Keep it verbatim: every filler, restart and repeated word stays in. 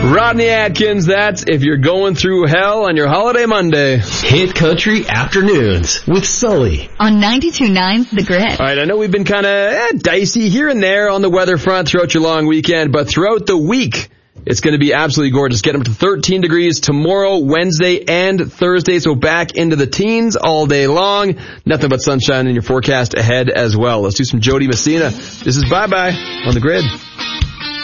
Rodney Atkins, that's If You're Going Through Hell on your holiday Monday. Hit Country Afternoons with Sully. On ninety-two point nine The Grid. All right, I know we've been kind of eh, dicey here and there on the weather front throughout your long weekend, but throughout the week, it's going to be absolutely gorgeous. Get them to thirteen degrees tomorrow, Wednesday, and Thursday, so back into the teens all day long. Nothing but sunshine in your forecast ahead as well. Let's do some Jody Messina. This is Bye Bye on The Grid.